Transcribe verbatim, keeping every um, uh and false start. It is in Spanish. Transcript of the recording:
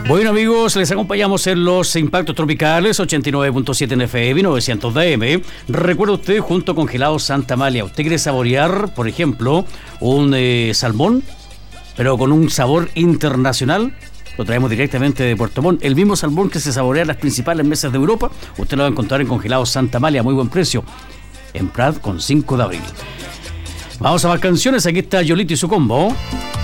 Bueno, amigos, les acompañamos en los Impactos Tropicales ochenta y nueve punto siete en F M, novecientos D M. Recuerda usted, junto con Gelado Santa Amalia, ¿usted quiere saborear, por ejemplo, un eh, salmón, pero con un sabor internacional? Lo traemos directamente de Puerto Montt. El mismo salmón que se saborea en las principales mesas de Europa, usted lo va a encontrar en Congelados Santa Amalia, a muy buen precio, en Prat con cinco de abril. Vamos a más canciones. Aquí está Yolito y su combo.